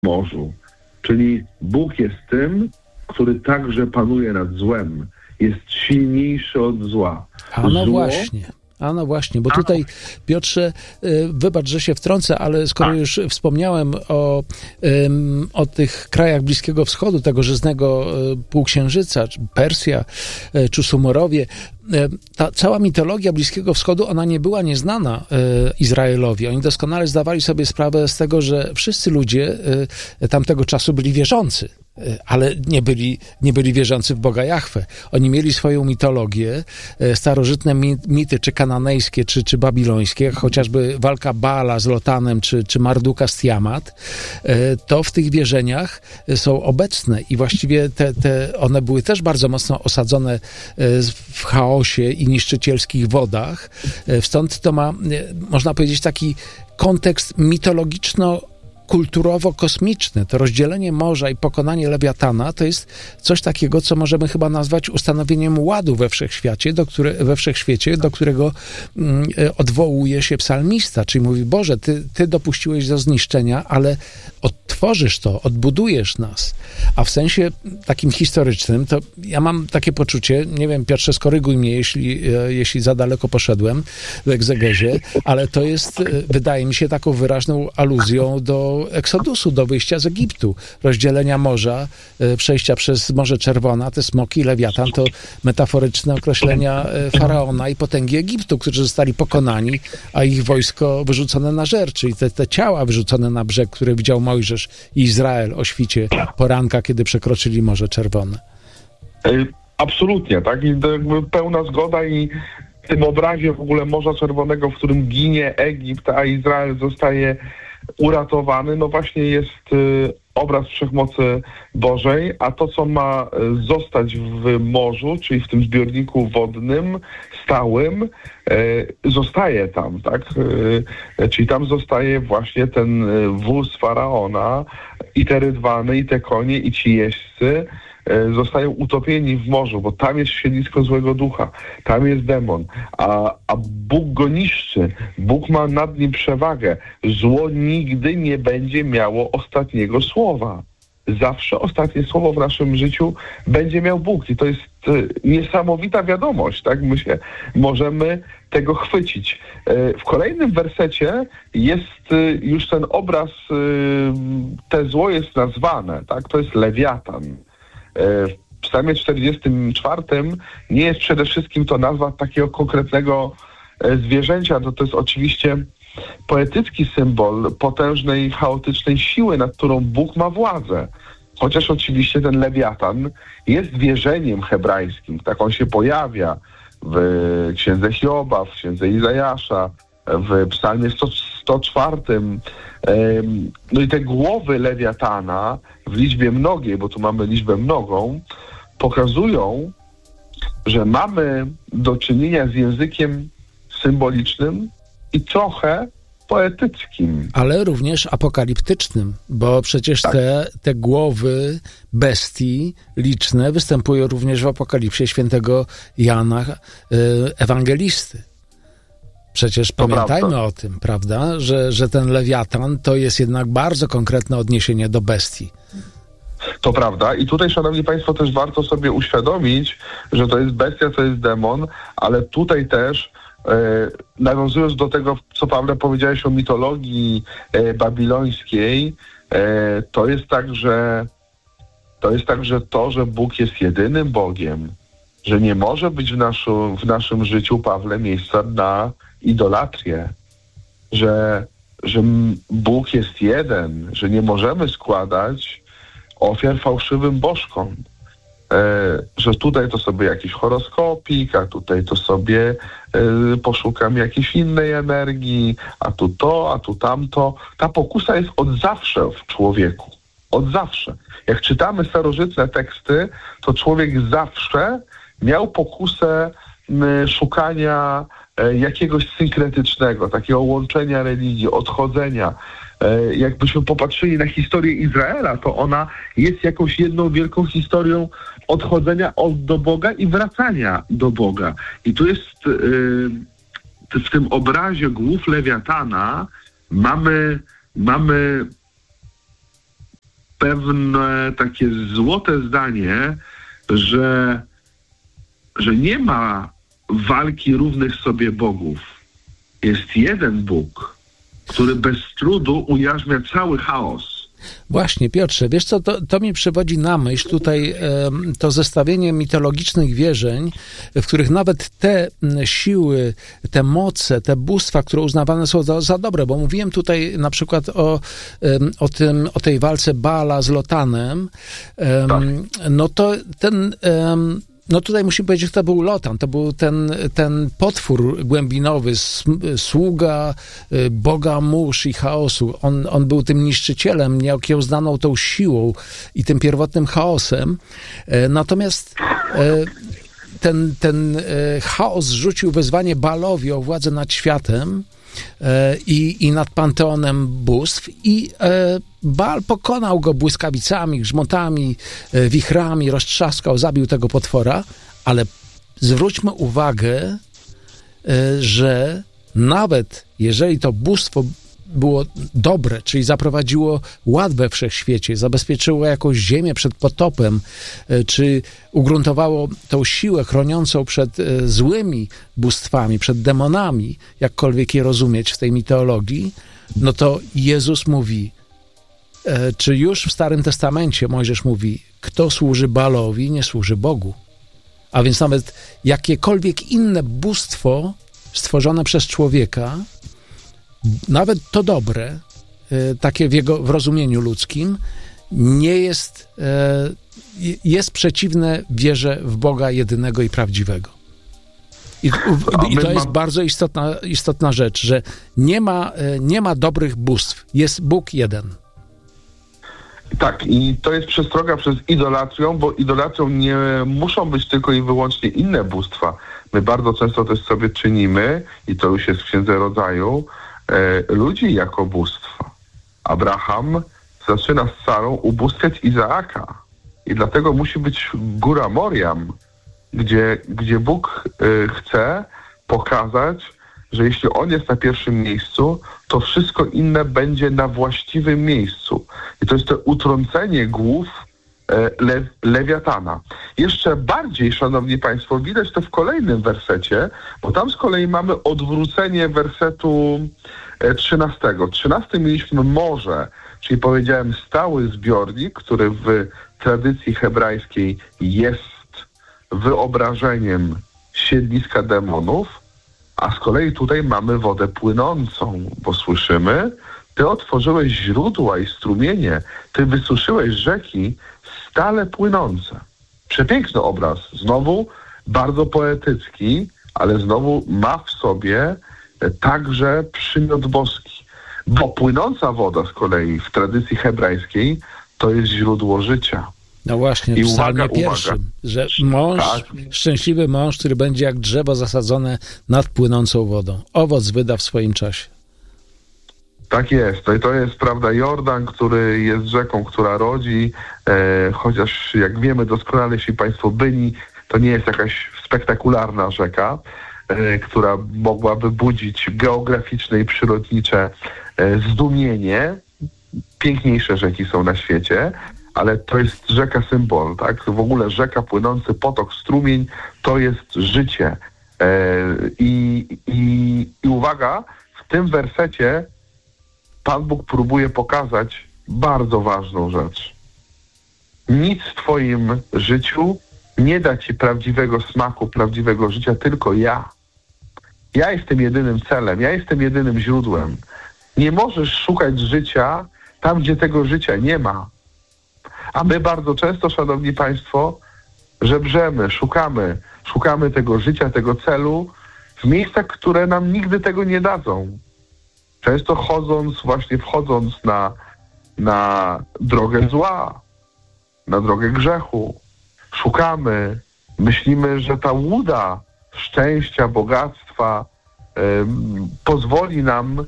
morzu. Czyli Bóg jest tym, który także panuje nad złem. Jest silniejszy od zła. A no właśnie, bo tutaj, Piotrze, wybacz, że się wtrącę, ale skoro już wspomniałem o tych krajach Bliskiego Wschodu, tego żyznego półksiężyca, Persja czy Sumorowie, ta cała mitologia Bliskiego Wschodu, ona nie była nieznana Izraelowi. Oni doskonale zdawali sobie sprawę z tego, że wszyscy ludzie tamtego czasu byli wierzący, ale nie byli wierzący w Boga Jahwe. Oni mieli swoją mitologię, starożytne mity, czy kananejskie, czy babilońskie, jak chociażby walka Baala z Lotanem, czy Marduka z Tiamat. To w tych wierzeniach są obecne i właściwie one były też bardzo mocno osadzone w chaosie i niszczycielskich wodach. Stąd to ma, można powiedzieć, taki kontekst mitologiczno-kulturowo-kosmiczny. To rozdzielenie morza i pokonanie Lewiatana to jest coś takiego, co możemy chyba nazwać ustanowieniem ładu we wszechświecie, do którego odwołuje się psalmista, czyli mówi: Boże, Ty dopuściłeś do zniszczenia, ale odtworzysz to, odbudujesz nas. A w sensie takim historycznym, to ja mam takie poczucie, nie wiem, Piotrze, skoryguj mnie, jeśli za daleko poszedłem w egzegezie, ale to jest, wydaje mi się, taką wyraźną aluzją do Eksodusu, do wyjścia z Egiptu, rozdzielenia morza, przejścia przez Morze Czerwone. Te smoki, Lewiatan to metaforyczne określenia Faraona i potęgi Egiptu, którzy zostali pokonani, a ich wojsko wyrzucone na żer, czyli te ciała wyrzucone na brzeg, które widział Mojżesz i Izrael o świcie poranka, kiedy przekroczyli Morze Czerwone. Absolutnie, tak? I to jakby pełna zgoda i w tym obrazie w ogóle Morza Czerwonego, w którym ginie Egipt, a Izrael zostaje uratowany, no właśnie jest obraz wszechmocy Bożej, a to, co ma zostać w morzu, czyli w tym zbiorniku wodnym, stałym, zostaje tam, tak? Czyli tam zostaje właśnie ten wóz Faraona i te rydwany, i te konie, i ci jeźdźcy zostają utopieni w morzu, bo tam jest siedlisko złego ducha, tam jest demon, a Bóg go niszczy, Bóg ma nad nim przewagę. Zło nigdy nie będzie miało ostatniego słowa. Zawsze ostatnie słowo w naszym życiu będzie miał Bóg i to jest niesamowita wiadomość, tak? My się możemy tego chwycić. W kolejnym wersecie jest już ten obraz, te zło jest nazwane, tak? To jest Lewiatan. W Psalmie 44 nie jest przede wszystkim to nazwa takiego konkretnego zwierzęcia, to jest oczywiście poetycki symbol potężnej, chaotycznej siły, nad którą Bóg ma władzę. Chociaż oczywiście ten Lewiatan jest wierzeniem hebrajskim, tak on się pojawia w księdze Hioba, w księdze Izajasza, w Psalmie 104. No i te głowy Lewiatana w liczbie mnogiej, bo tu mamy liczbę mnogą, pokazują, że mamy do czynienia z językiem symbolicznym i trochę poetyckim. Ale również apokaliptycznym, bo przecież tak. te głowy bestii liczne występują również w Apokalipsie świętego Jana Ewangelisty. Przecież pamiętajmy o tym, prawda, że ten Lewiatan to jest jednak bardzo konkretne odniesienie do bestii. To prawda i tutaj, szanowni państwo, też warto sobie uświadomić, że to jest bestia, to jest demon, ale tutaj też nawiązując do tego, co Pawle powiedziałeś o mitologii babilońskiej, to jest także to, że Bóg jest jedynym Bogiem, że nie może być w naszym życiu, Pawle, miejsca na idolatrię, że Bóg jest jeden, że nie możemy składać ofiar fałszywym bożkom, że tutaj to sobie jakiś horoskopik, a tutaj to sobie poszukam jakiejś innej energii, a tu to, a tu tamto. Ta pokusa jest od zawsze w człowieku. Od zawsze. Jak czytamy starożytne teksty, to człowiek zawsze miał pokusę szukania jakiegoś synkretycznego, takiego łączenia religii, odchodzenia. Jakbyśmy popatrzyli na historię Izraela, to ona jest jakąś jedną wielką historią odchodzenia do Boga i wracania do Boga. I tu jest w tym obrazie głów Lewiatana mamy pewne takie złote zdanie, że nie ma walki równych sobie bogów. Jest jeden Bóg, który bez trudu ujarzmia cały chaos. Właśnie, Piotrze, wiesz co, to mi przywodzi na myśl tutaj to zestawienie mitologicznych wierzeń, w których nawet te siły, te moce, te bóstwa, które uznawane są za dobre, bo mówiłem tutaj na przykład o tej walce Baala z Lotanem, Tak. no to no tutaj musimy powiedzieć, że to był Lotan, to był ten potwór głębinowy, sługa Boga mórz i chaosu. On był tym niszczycielem, nieokiełznaną tą siłą i tym pierwotnym chaosem. Natomiast ten chaos rzucił wezwanie Baalowi o władzę nad światem i nad panteonem bóstw i Baal pokonał go błyskawicami, grzmotami, wichrami, roztrzaskał, zabił tego potwora, ale zwróćmy uwagę, że nawet jeżeli to bóstwo było dobre, czyli zaprowadziło ład we wszechświecie, zabezpieczyło jakąś ziemię przed potopem, czy ugruntowało tą siłę chroniącą przed złymi bóstwami, przed demonami, jakkolwiek je rozumieć w tej mitologii, no to Jezus mówi, czy już w Starym Testamencie Mojżesz mówi, kto służy Baalowi, nie służy Bogu. A więc nawet jakiekolwiek inne bóstwo stworzone przez człowieka, nawet to dobre, takie w rozumieniu ludzkim, nie jest przeciwne wierze w Boga jedynego i prawdziwego. I to jest bardzo istotna rzecz, że nie ma dobrych bóstw, jest Bóg jeden. Tak, i to jest przestroga przed idolatrią, bo idolatrią nie muszą być tylko i wyłącznie inne bóstwa. My bardzo często też sobie czynimy, i to już jest w Księdze Rodzaju, ludzi jako bóstwa. Abraham zaczyna z Sarą ubóstwiać Izaaka. I dlatego musi być góra Moriam, gdzie Bóg chce pokazać, że jeśli On jest na pierwszym miejscu, to wszystko inne będzie na właściwym miejscu. I to jest to utrącenie głów Lewiatana. Jeszcze bardziej, szanowni państwo, widać to w kolejnym wersecie, bo tam z kolei mamy odwrócenie wersetu 13. 13 mieliśmy morze, czyli powiedziałem stały zbiornik, który w tradycji hebrajskiej jest wyobrażeniem siedliska demonów, a z kolei tutaj mamy wodę płynącą, bo słyszymy, Ty otworzyłeś źródła i strumienie, Ty wysuszyłeś rzeki stale płynące. Przepiękny obraz, znowu bardzo poetycki, ale znowu ma w sobie także przymiot boski. Bo płynąca woda z kolei w tradycji hebrajskiej to jest źródło życia. No właśnie, w psalmie pierwszym, że szczęśliwy mąż, który będzie jak drzewo zasadzone nad płynącą wodą. Owoc wyda w swoim czasie. Tak jest. To jest, prawda, Jordan, który jest rzeką, która rodzi, chociaż jak wiemy doskonale, jeśli państwo byli, to nie jest jakaś spektakularna rzeka, która mogłaby budzić geograficzne i przyrodnicze zdumienie. Piękniejsze rzeki są na świecie, ale to jest rzeka symbol, tak? W ogóle rzeka, płynący potok, strumień, to jest życie. I uwaga, w tym wersecie Pan Bóg próbuje pokazać bardzo ważną rzecz. Nic w twoim życiu nie da ci prawdziwego smaku, prawdziwego życia, tylko ja. Ja jestem jedynym celem, ja jestem jedynym źródłem. Nie możesz szukać życia tam, gdzie tego życia nie ma. A my bardzo często, szanowni państwo, żebrzemy, szukamy tego życia, tego celu w miejscach, które nam nigdy tego nie dadzą. Często wchodząc na drogę zła, na drogę grzechu, szukamy, myślimy, że ta łuda szczęścia, bogactwa pozwoli nam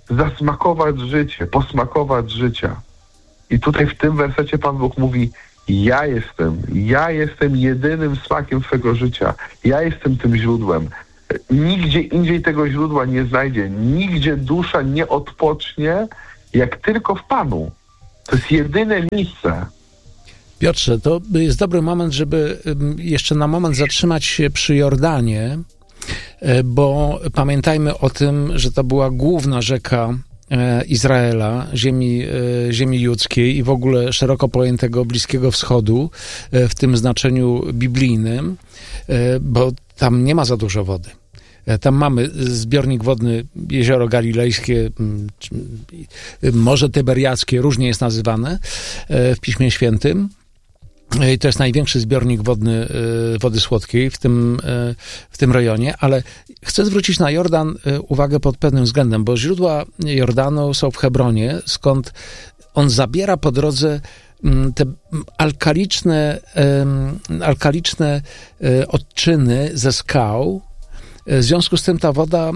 posmakować życia. I tutaj w tym wersecie Pan Bóg mówi, ja jestem jedynym smakiem twego życia. Ja jestem tym źródłem. Nigdzie indziej tego źródła nie znajdzie. Nigdzie dusza nie odpocznie, jak tylko w Panu. To jest jedyne miejsce. Piotrze, to jest dobry moment, żeby jeszcze na moment zatrzymać się przy Jordanie, bo pamiętajmy o tym, że to była główna rzeka Izraela, ziemi judzkiej i w ogóle szeroko pojętego Bliskiego Wschodu w tym znaczeniu biblijnym, bo tam nie ma za dużo wody. Tam mamy zbiornik wodny, jezioro galilejskie, Morze Tyberiackie, różnie jest nazywane w Piśmie Świętym. I to jest największy zbiornik wodny wody słodkiej w tym rejonie, ale chcę zwrócić na Jordan uwagę pod pewnym względem, bo źródła Jordanu są w Hebronie, skąd on zabiera po drodze te alkaliczne odczyny ze skał. W związku z tym ta woda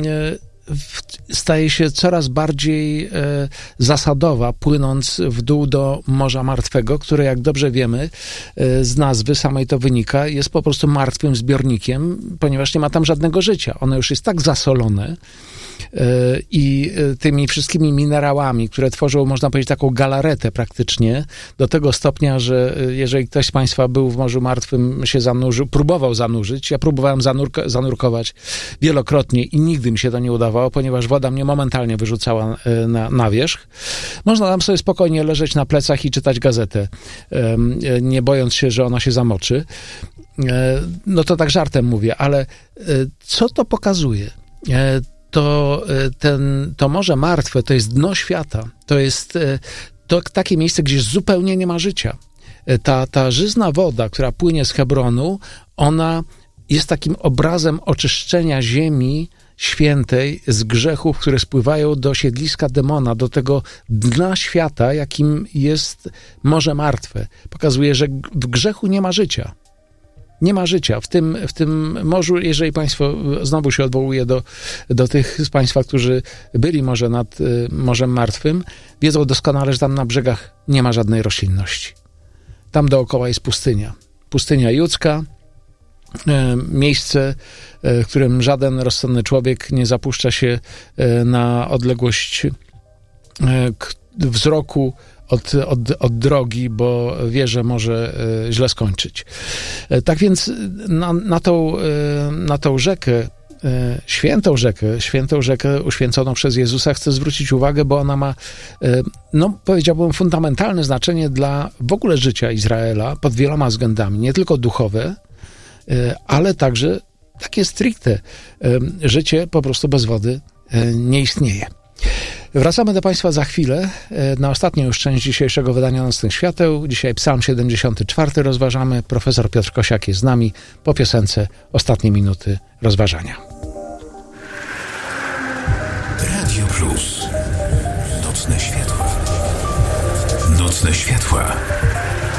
staje się coraz bardziej zasadowa, płynąc w dół do Morza Martwego, które, jak dobrze wiemy, z nazwy samej to wynika, jest po prostu martwym zbiornikiem, ponieważ nie ma tam żadnego życia. Ono już jest tak zasolone i tymi wszystkimi minerałami, które tworzą, można powiedzieć, taką galaretę praktycznie, do tego stopnia, że jeżeli ktoś z Państwa był w Morzu Martwym, się zanurzył, próbował zanurzyć, ja próbowałem zanurkować wielokrotnie i nigdy mi się to nie udawało, ponieważ woda mnie momentalnie wyrzucała na wierzch. Można tam sobie spokojnie leżeć na plecach i czytać gazetę, nie bojąc się, że ona się zamoczy. No to tak żartem mówię, ale co to pokazuje? To Morze Martwe to jest dno świata. To jest takie miejsce, gdzie zupełnie nie ma życia. Ta żyzna woda, która płynie z Hebronu, ona jest takim obrazem oczyszczenia ziemi świętej z grzechów, które spływają do siedliska demona, do tego dna świata, jakim jest Morze Martwe. Pokazuje, że w grzechu nie ma życia. Nie ma życia. W tym morzu, jeżeli Państwo, znowu się odwołuję do tych z Państwa, którzy byli może nad Morzem Martwym, wiedzą doskonale, że tam na brzegach nie ma żadnej roślinności. Tam dookoła jest pustynia. Pustynia judzka, miejsce, w którym żaden rozsądny człowiek nie zapuszcza się na odległość wzroku od drogi, bo wie, że może źle skończyć. Tak więc na tą rzekę, świętą rzekę uświęconą przez Jezusa chcę zwrócić uwagę, bo ona ma, powiedziałbym, fundamentalne znaczenie dla w ogóle życia Izraela pod wieloma względami, nie tylko duchowe, ale także takie stricte życie po prostu bez wody nie istnieje. Wracamy do Państwa za chwilę na ostatnią już część dzisiejszego wydania Nocnych Świateł. Dzisiaj Psalm 74 rozważamy. Profesor Piotr Kosiak jest z nami po piosence Ostatnie minuty rozważania. Radio Plus. Nocne światła. Nocne światła.